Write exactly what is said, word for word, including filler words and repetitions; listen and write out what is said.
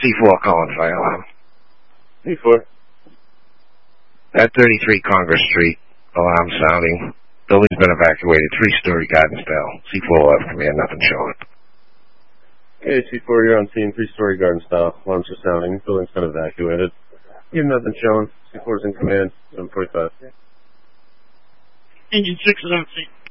C four calling fire alarm. C four. At thirty-three Congress Street, alarm sounding. Building's been evacuated, three-story garden style. C four will have command, nothing showing. Okay, C four, you're on scene, three-story garden style. Alarms are sounding, building's been evacuated. You have nothing showing. C four's in command, seven forty-five. Engine six is on scene.